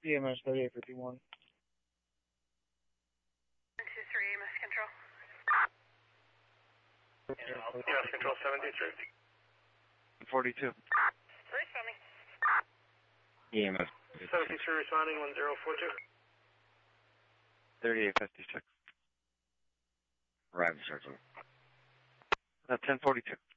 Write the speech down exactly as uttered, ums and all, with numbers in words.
E M S thirty-eight fifty-one. two three, E M S Control. E M S Control seventy-three. forty-two. Responding. E M S. seventy-three responding, one zero four two. thirty-eight fifty-six. Arrive, Sergeant. Uh, ten forty-two.